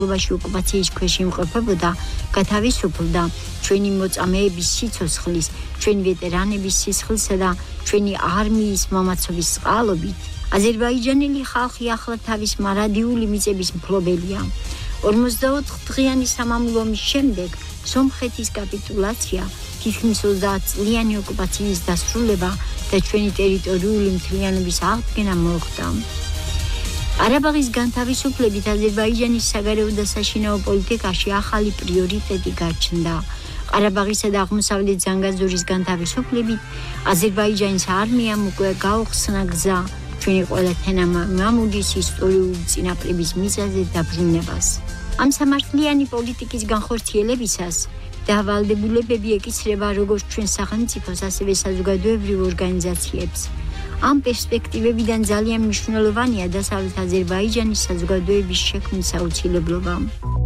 ბაში ოკუპაციის ქვეშ იმყოფებოდა, გათავისუფლდა ჩვენი მოწამეების სიცოცხლის, ჩვენი ვეტერანების სისხლისა და ჩვენი არმიის მომაცობის წყალობით. აზერბაიჯანელი ხალხი ახლა თავის მარადიული მიწების მფლობელია. 44 დღიანი სამამულო ომის შემდეგ სომხეთის კაპიტულაცია, თითქმის 30 წლიანი ოკუპაციის დასრულება და ჩვენი ტერიტორიული მთლიანობის აღდგენა მოხდა. ყარაბაღის განთავისუფლებით აზერბაიჯანის საგარეო და საშინაო პოლიტიკაში ახალი პრიორიტეტი გაჩნდა. ყარაბაღისა და აღმოსავლეთ ზანგაზურის განთავისუფლებით აზერბაიჯანის არმიამ უკვე გაუხსნა გზა ჩვენი ყველა თემამამულის ისტორიული წინაპრების მიწაზე დაბრუნებას. ამ სამართლიანი პოლიტიკის განხორციელებისას დავალდებულებები ეკისრება როგორც ჩვენ სახელმწიფოს, ასევე საზოგადოებრივ ორგანიზაციებს. ამ პერსპექტივებიდან ძალიან მნიშვნელოვანია დასავლეთ აზერბაიჯანის საზოგადოების შექმნის აუცილებლობა.